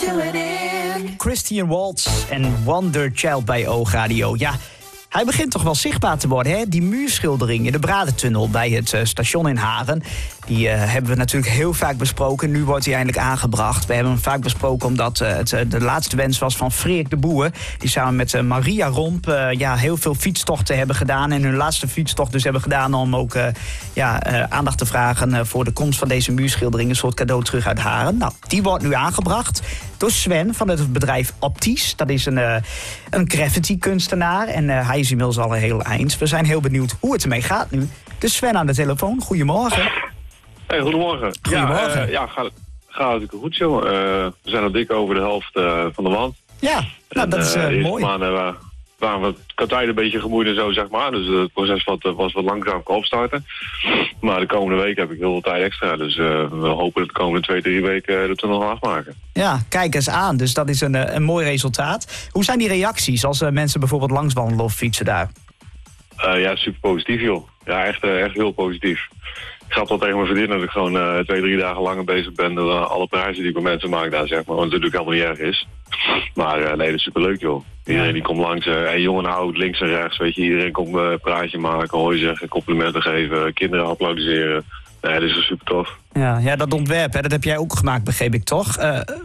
Christian Waltz en Wonder Child bij Oogradio. Ja, hij begint toch wel zichtbaar te worden, hè? Die muurschildering in de Bradentunnel bij het station in Haren. Die hebben we natuurlijk heel vaak besproken. Nu wordt hij eindelijk aangebracht. We hebben hem vaak besproken omdat het de laatste wens was van Freek de Boer. Die samen met Maria Romp heel veel fietstochten hebben gedaan. En hun laatste fietstocht dus hebben gedaan om ook aandacht te vragen voor de komst van deze muurschildering. Een soort cadeau terug uit Haren. Nou, die wordt nu aangebracht door Sven van het bedrijf Opties. Dat is een graffiti-kunstenaar en hij is inmiddels al een heel eind. We zijn heel benieuwd hoe het ermee gaat nu. Dus Sven aan de telefoon, goedemorgen. Hey, goedemorgen. Goedemorgen. Gaat hartstikke goed, joh. We zijn al dik over de helft van de wand. Ja, nou, dat is mooi. De maanden waren we katijden een beetje gemoeid en zo, zeg maar. Dus het proces was wat langzaam opstarten. Maar de komende week heb ik heel veel tijd extra. Dus we hopen dat de komende 2-3 weken de tunnel gaan afmaken. Ja, kijk eens aan. Dus dat is een mooi resultaat. Hoe zijn die reacties als mensen bijvoorbeeld langswandelen of fietsen daar? Super positief, joh. Ja, echt heel positief. Ik ga wel tegen mijn vriendin dat ik gewoon 2-3 dagen langer bezig ben dan alle prijzen die ik met mensen maak daar, zeg maar. Wat natuurlijk helemaal niet erg is. Maar nee, dat is superleuk, joh. Iedereen die komt langs, en jong en oud, links en rechts, weet je. Iedereen komt een praatje maken, hoi zeggen, complimenten geven, kinderen applaudisseren. Nee, dat is super tof. Ja, dat ontwerp, hè, dat heb jij ook gemaakt, begreep ik toch?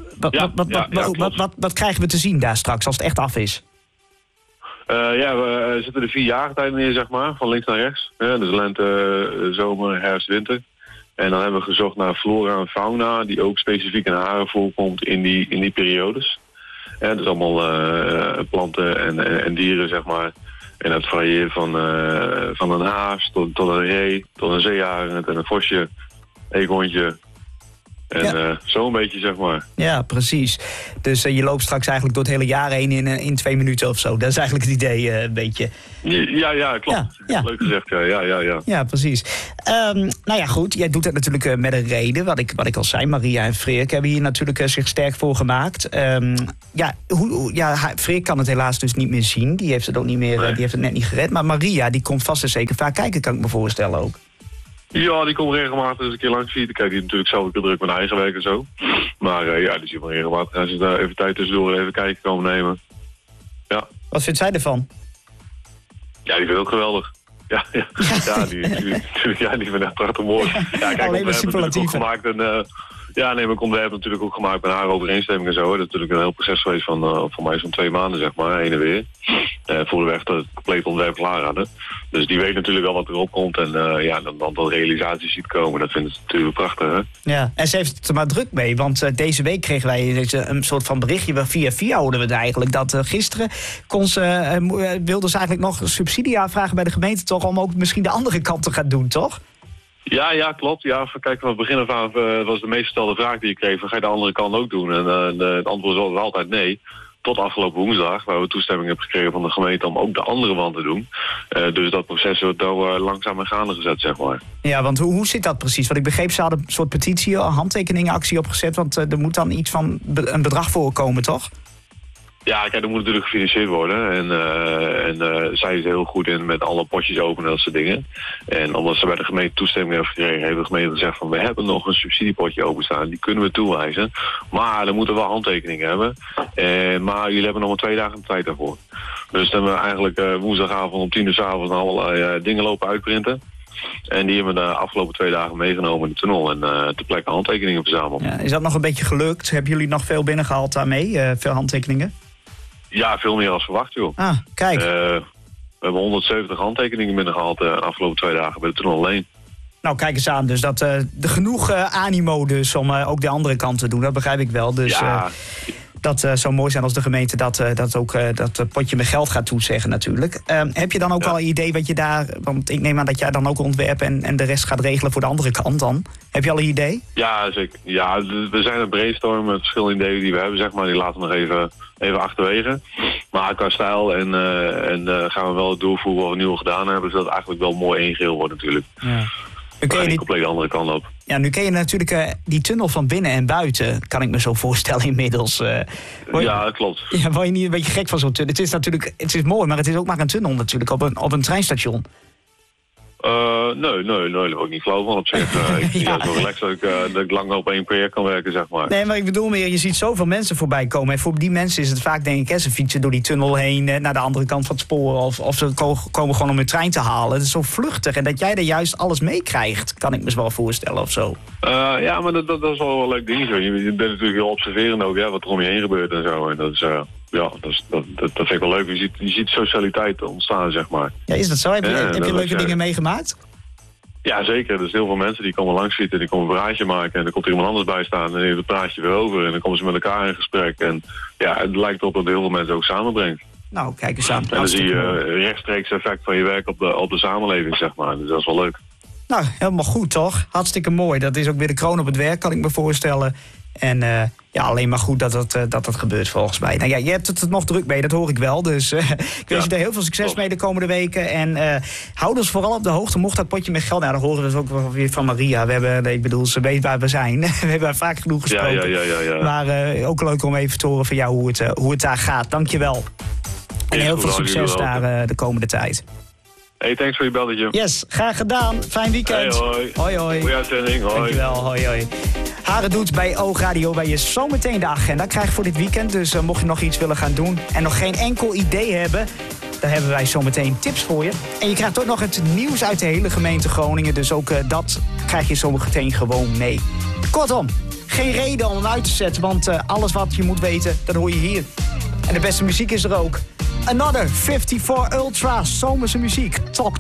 Wat krijgen we te zien daar straks, als het echt af is? We zitten de 4 jaargetijden neer, zeg maar, van links naar rechts. Ja, dus lente, zomer, herfst, winter. En dan hebben we gezocht naar flora en fauna, die ook specifiek in Haren voorkomt in die periodes. Ja, dus allemaal planten en dieren, zeg maar. En dat varieert van een haas tot een ree, tot een zeearend en een vosje, eekhoorntje. En zo een beetje, zeg maar. Ja, precies. Dus je loopt straks eigenlijk door het hele jaar heen in 2 minuten of zo. Dat is eigenlijk het idee, een beetje. Ja, klopt. Ja. Leuk gezegd, ja. Ja, precies. Goed. Jij doet het natuurlijk met een reden. Wat ik al zei, Maria en Freek hebben hier natuurlijk zich sterk voor gemaakt. Freek kan het helaas dus niet meer zien. Die heeft het ook niet meer, die heeft het net niet gered. Maar Maria, die komt vast en zeker vaak kijken, kan ik me voorstellen ook. Ja, die komt regelmatig eens een keer langs fietsen. Kijk, die natuurlijk zelf druk met eigen werk en zo. Maar die zien wel regelmatig. Als ze daar even tijd tussendoor even kijken komen nemen. Ja. Wat vindt zij ervan? Ja, die vindt het ook geweldig. Ja, die vindt echt prachtig mooi. Ja, kijk, alleen maar superlatieven. Maar we hebben natuurlijk ook gemaakt met haar overeenstemming en zo. Dat is natuurlijk een heel proces geweest van voor mij zo'n 2 maanden, zeg maar, heen en weer. Voor we echt het complete ontwerp klaar hadden. Dus die weet natuurlijk wel wat erop komt. En dan tot realisaties ziet komen. Dat vindt ze natuurlijk prachtig, hè? Ja, en ze heeft het er maar druk mee. Want deze week kregen wij een soort van berichtje. Via hoorden we het eigenlijk. Dat gisteren wilden ze eigenlijk nog subsidie aanvragen bij de gemeente, toch? Om ook misschien de andere kant te gaan doen, toch? Ja, klopt. Ja, kijk, van het begin af aan was de meest gestelde vraag die ik kreeg: ga je de andere kant ook doen? En het antwoord was altijd nee. Tot afgelopen woensdag, waar we toestemming hebben gekregen van de gemeente om ook de andere wand te doen. Dus dat proces wordt langzaam in gaande gezet, zeg maar. Ja, want hoe zit dat precies? Want ik begreep, ze hadden een soort petitie, een handtekeningenactie opgezet. Want er moet dan iets van een bedrag voorkomen, toch? Ja, kijk, dat moet natuurlijk gefinancierd worden. En zij is heel goed in met alle potjes openen en dat soort dingen. En omdat ze bij de gemeente toestemming hebben gekregen, heeft de gemeente gezegd van: we hebben nog een subsidiepotje openstaan, die kunnen we toewijzen. Maar dan moeten we wel handtekeningen hebben. Maar jullie hebben nog maar 2 dagen de tijd daarvoor. Dus dan hebben we eigenlijk woensdagavond om 10 uur 's avonds allerlei dingen lopen uitprinten. En die hebben we de afgelopen 2 dagen meegenomen in de tunnel en ter plekke handtekeningen verzameld. Ja, is dat nog een beetje gelukt? Hebben jullie nog veel binnengehaald daarmee? Veel handtekeningen? Ja, veel meer als verwacht, joh. Ah, kijk. We hebben 170 handtekeningen binnengehaald de afgelopen 2 dagen bij de tunnel alleen. Nou, kijk eens aan. Dus dat genoeg animo dus om ook de andere kant te doen. Dat begrijp ik wel. Dus dat zou mooi zijn als de gemeente dat potje met geld gaat toezeggen natuurlijk. Heb je dan ook al een idee wat je daar... Want ik neem aan dat jij dan ook ontwerpen en de rest gaat regelen voor de andere kant dan. Heb je al een idee? Ja, zeker. Ja, we zijn een brainstorm met verschillende ideeën die we hebben, zeg maar. Die laten we nog even achterwege. Maar qua stijl en gaan we wel het doorvoeren wat we nu al gedaan hebben, zodat het eigenlijk wel mooi één geheel wordt natuurlijk. Ja. Een compleet andere kant op. Ja, nu ken je natuurlijk die tunnel van binnen en buiten, kan ik me zo voorstellen inmiddels. Ja, dat klopt. Ja, word je niet een beetje gek van zo'n tunnel? Het is mooi, maar het is ook maar een tunnel natuurlijk op een treinstation. Nee, daar ben ik niet flauw van op zich. Ik vind het wel relaxed dat ik lang op 1 project kan werken, zeg maar. Nee, maar ik bedoel meer, je ziet zoveel mensen voorbij komen. En voor die mensen is het vaak, denk ik, ze fietsen door die tunnel heen naar de andere kant van het spoor. Of ze komen gewoon om hun trein te halen. Het is zo vluchtig. En dat jij er juist alles meekrijgt, kan ik me wel voorstellen of zo. Ja, maar dat is wel een leuk ding. Zo. Je bent natuurlijk heel observerend ook, wat er om je heen gebeurt en zo. En dat is... dat vind ik wel leuk. Je ziet socialiteit ontstaan, zeg maar. Ja, is dat zo? Heb je leuke dingen meegemaakt? Ja, zeker. Er zijn heel veel mensen die komen langs zitten, die komen een praatje maken en er komt er iemand anders bij staan en dan heeft het praatje weer over en dan komen ze met elkaar in gesprek. En ja, het lijkt erop dat heel veel mensen ook samenbrengt. Nou, kijk eens aan. En dan zie je rechtstreeks effect van je werk op de samenleving, zeg maar. Dus dat is wel leuk. Nou, helemaal goed, toch? Hartstikke mooi. Dat is ook weer de kroon op het werk, kan ik me voorstellen. En alleen maar goed dat gebeurt volgens mij. Nou ja, je hebt het nog druk mee, dat hoor ik wel. Dus ik wens je er heel veel succes mee de komende weken. En hou ons vooral op de hoogte, mocht dat potje met geld... Nou, dan horen we dus ook wel weer van Maria. Ze weet waar we zijn. We hebben haar vaak genoeg gesproken. Ja. Maar ook leuk om even te horen van jou hoe het daar gaat. Dank je wel. En heel veel succes daar de komende tijd. Hey, thanks voor je belletje. Yes, graag gedaan. Fijn weekend. Hey, hoi. Hoi. Goeie uitzending, hoi. Dankjewel, hoi. Haren doet bij O-Radio, waar je zometeen de agenda krijgt voor dit weekend. Dus mocht je nog iets willen gaan doen en nog geen enkel idee hebben... dan hebben wij zometeen tips voor je. En je krijgt ook nog het nieuws uit de hele gemeente Groningen. Dus ook dat krijg je zometeen gewoon mee. Kortom, geen reden om hem uit te zetten, want alles wat je moet weten, dat hoor je hier. En de beste muziek is er ook. Another 54 Ultra, zomerse muziek. Talk to